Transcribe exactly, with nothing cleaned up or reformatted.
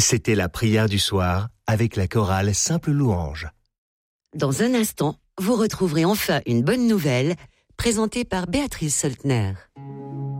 C'était la prière du soir avec la chorale Simple Louange. Dans un instant, vous retrouverez enfin une bonne nouvelle présentée par Béatrice Soltner.